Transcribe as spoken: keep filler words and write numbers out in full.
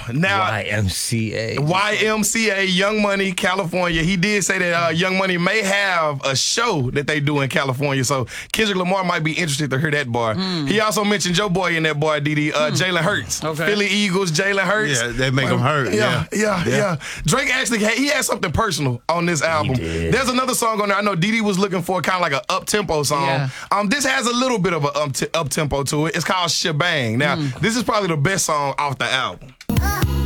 now Y M C A. Y M C A, Young Money, California. He did say that uh, Young Money may have a show that they do in California, so Kendrick Lamar might be interested to hear that bar. Mm. He also mentioned Joe Boy in that bar, D D. Uh, Mm. Jalen Hurts. Okay. Philly Eagles, Jalen Hurts. Yeah, they make him hurt. Yeah, Yeah. yeah, yeah. Yeah. Drake actually had, he had something personal on this album. did. There's another song on there. I know D D was looking for kind of like an up-tempo song. Yeah. Um, this has a little bit of an up-tempo to it. It's called Shebang. Now, Mm. this is probably the best song off the album.